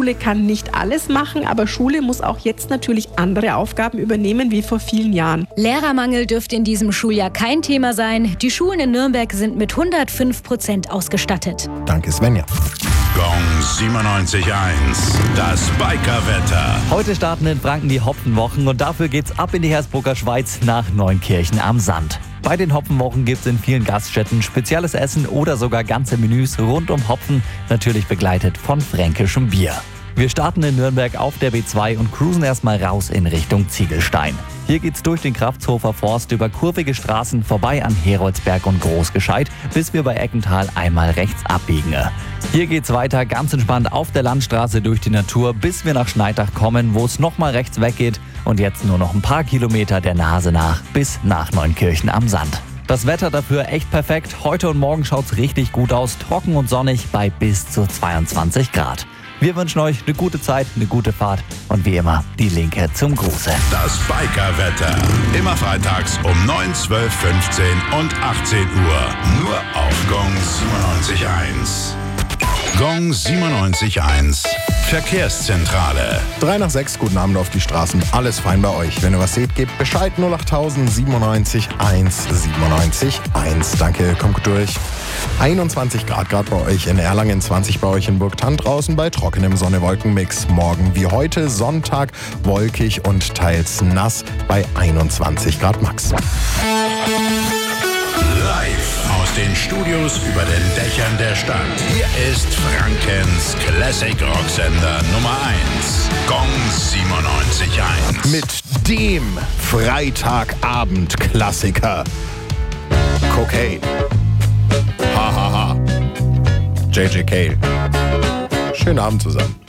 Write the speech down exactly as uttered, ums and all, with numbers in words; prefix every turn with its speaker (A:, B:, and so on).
A: Schule kann nicht alles machen, aber Schule muss auch jetzt natürlich andere Aufgaben übernehmen wie vor vielen Jahren.
B: Lehrermangel dürfte in diesem Schuljahr kein Thema sein. Die Schulen in Nürnberg sind mit hundertfünf Prozent ausgestattet.
C: Danke, Svenja.
D: Gong siebenundneunzig Komma eins, das Bikerwetter.
E: Heute starten in Franken die Hopfenwochen und dafür geht's ab in die Hersbrucker Schweiz nach Neunkirchen am Sand. Bei den Hopfenwochen gibt's in vielen Gaststätten spezielles Essen oder sogar ganze Menüs rund um Hopfen, natürlich begleitet von fränkischem Bier. Wir starten in Nürnberg auf der B zwei und cruisen erstmal raus in Richtung Ziegelstein. Hier geht's durch den Kraftshofer Forst über kurvige Straßen vorbei an Heroldsberg und Großgescheit, bis wir bei Eckental einmal rechts abbiegen. Hier geht's weiter ganz entspannt auf der Landstraße durch die Natur, bis wir nach Schneidach kommen, wo es nochmal rechts weggeht und jetzt nur noch ein paar Kilometer der Nase nach bis nach Neunkirchen am Sand. Das Wetter dafür echt perfekt. Heute und morgen schaut's richtig gut aus, trocken und sonnig bei bis zu zweiundzwanzig Grad. Wir wünschen euch eine gute Zeit, eine gute Fahrt und wie immer die Linke zum Gruße.
D: Das Bikerwetter. Immer freitags um neun, zwölf, fünfzehn und achtzehn Uhr. Nur auf Gong siebenundneunzig Komma eins. Gong siebenundneunzig Komma eins. Verkehrszentrale.
C: Drei nach sechs, guten Abend auf die Straßen. Alles fein bei euch. Wenn ihr was seht, gebt Bescheid. null acht siebenundneunzig eins siebenundneunzig eins. Danke, kommt gut durch. einundzwanzig Grad gerade bei euch in Erlangen, zwanzig bei euch in Burgthann, draußen bei trockenem Sonne-Wolken-Mix. Morgen wie heute, Sonntag, wolkig und teils nass bei einundzwanzig Grad max.
D: Live aus den Studios über den Dächern der Stadt. Hier ist Frankens Classic Rocksender Nummer eins. Gong siebenundneunzig Komma eins.
C: Mit dem Freitagabend-Klassiker Cocaine. Hahaha. J J Cale. Schönen Abend zusammen.